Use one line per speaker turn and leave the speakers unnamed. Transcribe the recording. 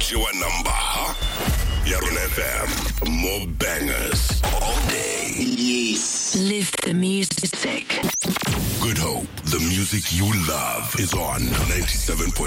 your number. Yarun FM, more bangers all day.
Yes.
Live the music.
Good Hope, the music you love is on 97.9.